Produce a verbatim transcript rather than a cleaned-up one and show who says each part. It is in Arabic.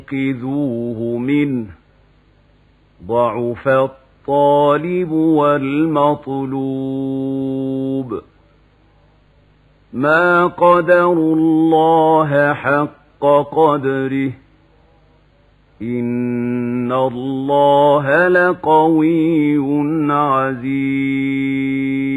Speaker 1: لينقذوه منه ضعف الطالب والمطلوب ما قدروا الله حق قدره إن الله لقوي عزيز